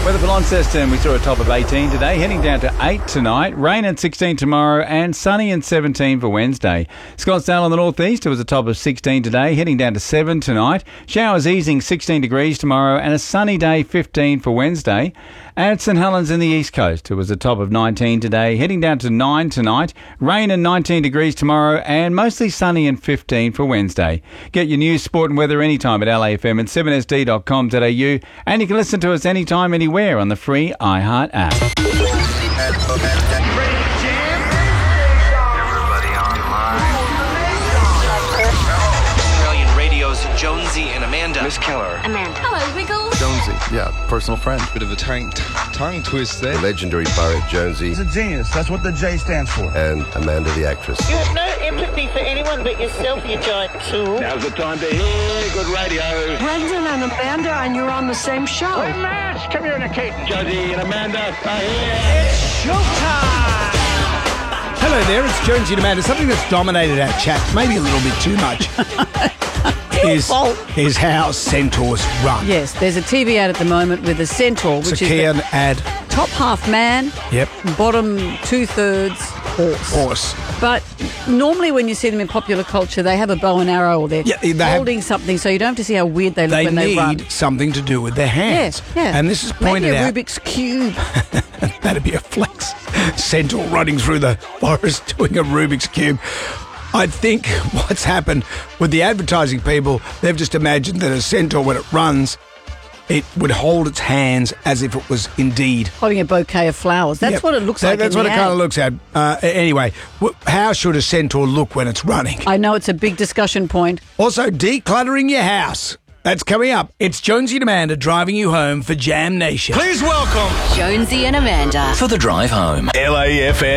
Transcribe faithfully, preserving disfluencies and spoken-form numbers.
Weather for Launceston, we saw a top of eighteen today, heading down to eight tonight. Rain at sixteen tomorrow and sunny and seventeen for Wednesday. Scottsdale on the northeast, it was a top of sixteen today, heading down to seven tonight. Showers easing sixteen degrees tomorrow and a sunny day fifteen for Wednesday. At St Helens in the east coast, it was a top of nineteen today, heading down to nine tonight. Rain and nineteen degrees tomorrow and mostly sunny and fifteen for Wednesday. Get your news, sport and weather anytime at L A F M and seven S D dot com dot A U, and you can listen to us anytime, anywhere on the free iHeart app. Everybody online. Australian Radio's Jonesy and Amanda. Miss Keller. Amanda. Hello, Wiggles. Jonesy, yeah, personal friend. Bit of a tongue, tongue twist there. The legendary pirate Jonesy. He's a genius. That's what the J stands for. And Amanda the actress. You have no empathy for anyone but yourself, you giant tool. Now's the time to hear good radio. Brendan and Amanda, and you're on the same show. We're mass communicating. Jonesy and Amanda are here. It's showtime! Hello there, it's Jonesy and Amanda. Something that's dominated our chat, maybe a little bit too much, is, is how centaurs run. Yes, there's a T V ad at the moment with a centaur, which it's a is key the ad. top half man, Yep. bottom two-thirds horse. Horse. But normally when you see them in popular culture, they have a bow and arrow or they're Yeah, they have- holding something, so you don't have to see how weird they look They when they run. need something to do with their hands. Yeah, yeah. And this is pointed Maybe a out. Rubik's Cube. That'd be a flex. Centaur running through the forest doing a Rubik's Cube. I think what's happened with the advertising people, they've just imagined that a centaur, when it runs, it would hold its hands as if it was indeed Holding a bouquet of flowers. That's Yep. what it looks That- like That's in what the it kind ad. of looks at. Uh, anyway, wh- how should a centaur look when it's running? I know it's a big discussion point. Also, decluttering your house. That's coming up. It's Jonesy and Amanda driving you home for Jam Nation. Please welcome Jonesy and Amanda. For the drive home. L A F M.